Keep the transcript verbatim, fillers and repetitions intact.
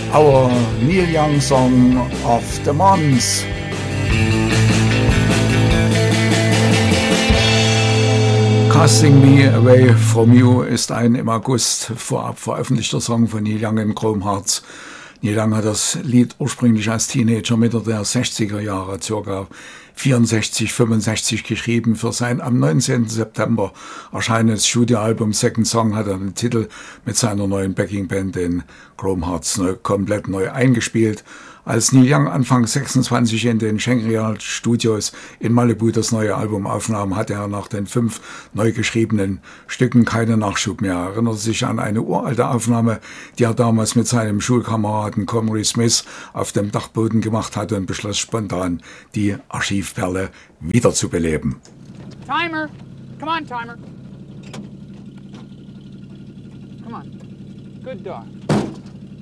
our Neil Young song of the month. Casting Me Away From You ist ein im August vorab veröffentlichter Song von Neil Young in Chrome Hearts. Neil Young hat das Lied ursprünglich als Teenager Mitte der sechziger Jahre, ca. vierundsechzig, fünfundsechzig geschrieben. Für sein am neunzehnten September erscheinendes Studioalbum Second Song hat er den Titel mit seiner neuen Backingband, den Chrome Hearts, neu, komplett neu eingespielt. Als Neil Young Anfang sechsundzwanzig in den Shangri-La Studios in Malibu das neue Album aufnahm, hatte er nach den fünf neu geschriebenen Stücken keinen Nachschub mehr. Er erinnert sich an eine uralte Aufnahme, die er damals mit seinem Schulkameraden Comrie Smith auf dem Dachboden gemacht hatte, und beschloss spontan, die Archivperle wiederzubeleben. Timer! Come on, Timer! Come on. Good dog.